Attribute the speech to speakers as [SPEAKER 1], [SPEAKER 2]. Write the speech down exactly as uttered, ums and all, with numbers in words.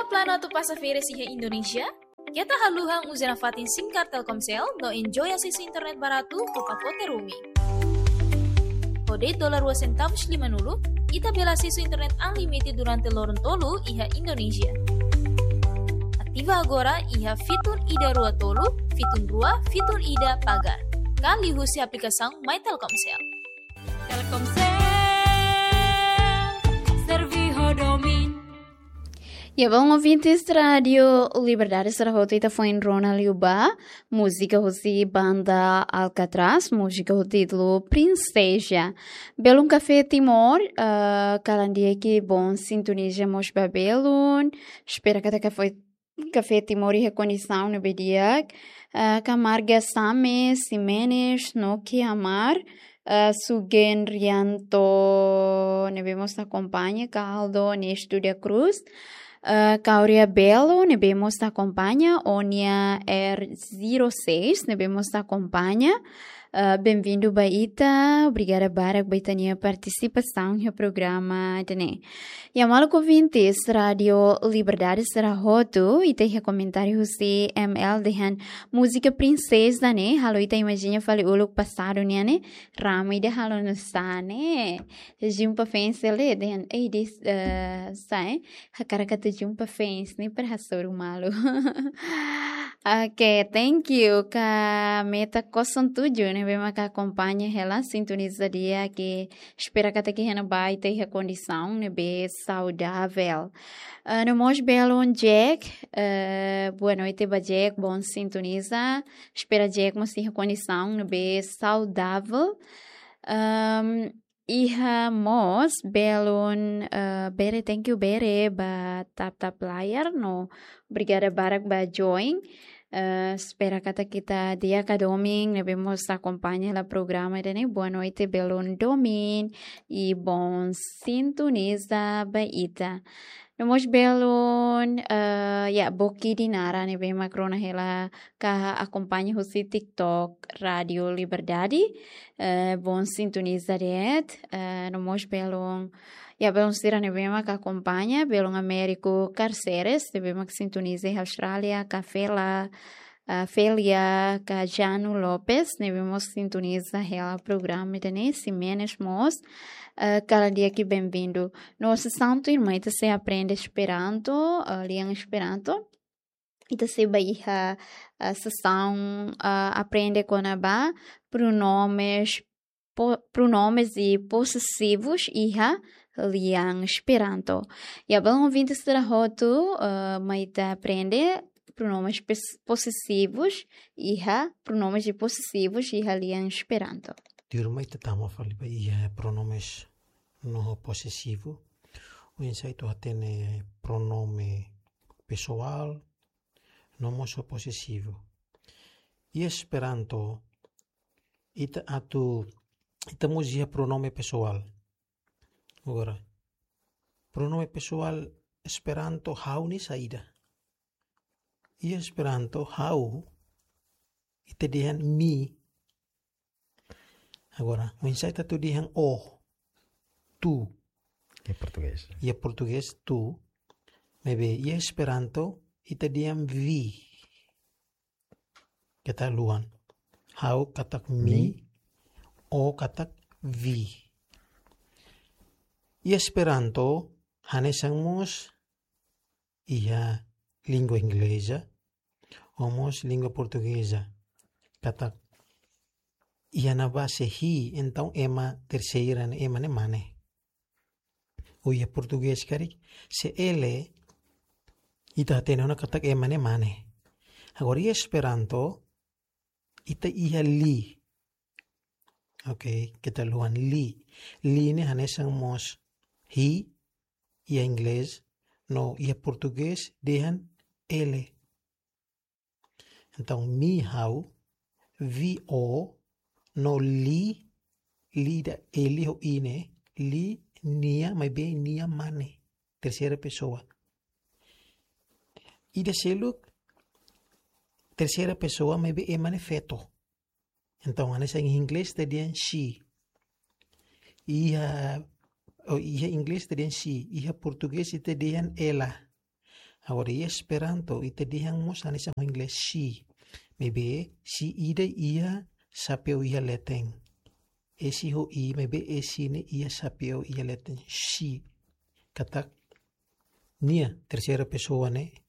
[SPEAKER 1] plano tu passageira siha Indonesia? Kita haluhang usina fatin SIM card Telkomsel no enjoy akses internet barato ko pakote roaming. Kode dolar dua centavos lima nulu, ita bela akses internet unlimited durante lorong tolu iha Indonesia. Aktiva agora iha fitur ida rua tolu, fitur rua, fitur ida pagar. Kali husi aplikação My Telkomsel. Telkomsel, serviço domin.
[SPEAKER 2] E bom ouvintes Rádio Liberdade Sarahota ita foi em Ronald Yuba, música hosi banda Alcatraz, música o título Princesa. Belum Café Timor, uh, kalandia que bom sintonia mos babelun, espera que até foi Café Timor e reconhecão no bediak, uh, Camarga Sames, Jimenez, Noki Amar, Uh, Sugen Rianto, nebemos na companhia, Caldo Nestudia Cruz, uh, Cauria Belo, nebemos na companhia, Onia R zero seis, nebemos na companhia. Uh, Bem-vindo, Baita. Obrigada, Barak, Baitania, participação no programa. E a mal ouvintes, Rádio Liberdade Sarahota, e tem comentário se M L de música princesa, né? Halo, ita imagina, falei, o look passado, né? Rama, ida halo no sa, né? Jumpa fence, le, de ei, dis, uh, sai, hakaraka jumpa fence, né? Para hasor malo. Ok, thank you. Ka meta koson tujuh, né? Bem que acompanha ela, sintoniza dia que espera que até que ela vai ter a condição, né? Bem saudável. Uh, no mos belo um Jack, uh, boa noite, ba Jack, bom sintoniza. Espera Jack mas ter a condição, né? Bem saudável. Um, Iha mos belon uh, bere thank you bere ba tap tap layar no obrigada barak ba join uh, espera kata kita dia ka domingo nebemos acompanha la programa dene boa noite belon domin e bom sintoniza ba ita Nomos belon uh, ya boki dinara ne be makrona hela ka acompanha o TikTok Radio Liberdade uh, bom sintoniza det uh, nomos belon ya belon sira ne be ka acompanha belon Américo Carceres ne be mak sintoniza Austrália Cafela Uh, Félia Cajano Lopes, ne vemos sintoniza ela programa de nesse menos mos uh, cada dia que bem-vindo. Nossa santo irmã ita se aprende Esperanto, uh, liang Esperanto. Ita se baia a sessão uh, aprende com a ba pronomes po, pronomes e possessivos iha liang Esperanto. E a bom ouvinte será roto, uh, mas ita aprende pronomes possessivos iha pronomes de possessivos iha liang Esperanto.
[SPEAKER 3] Di rumah itu tama fali ba iha pronomes no possessivo. O insai tu atene pronome pessoal nomos possessivo. I Esperanto ita atu ita muzia pronome pessoal. Agora pronome pessoal Esperanto how ni saida. I Esperanto how ita dihan mi agora o insight tu dihan o tu
[SPEAKER 4] e português
[SPEAKER 3] e português tu maybe i Esperanto ita dihan vi kata luan how katak mi, mi. O katak vi i Esperanto hanesang mos iya língua inglesa, homos língua portuguesa. Kata ia na base hi, então ema terceira ema ne mane. O ia português kari se ele ita tene na kata ema ne mane. Agora ia Esperanto ita ia li. Okay, kita luan li. Li ne hanesang mos hi ia inglês no ia português dehan ele. Então, mi how, vi o, no li, li da ele o ine, li nia, mas bem nia mane, terceira pessoa. E de selo, terceira pessoa, mas bem emane feto. Então, anessa em inglês, teriam she. E a, em inglês, teriam she. E a português, teriam ela. Agora, e Esperanto, ite dihang mus hanes ang inglês she. Maybe, si ida ia sapeu ia leteng. Esi ho i, maybe esi ne ia sapeu ia leteng. She. Katak, nia, terceira pessoa ne,